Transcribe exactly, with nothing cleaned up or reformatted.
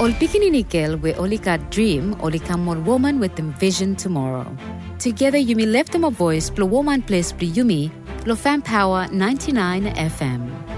Ol pikininikil we olika dream olika more woman with them vision tomorrow. Together you may left them a voice, blow woman place, yumi, lo fan power ninety-nine F M.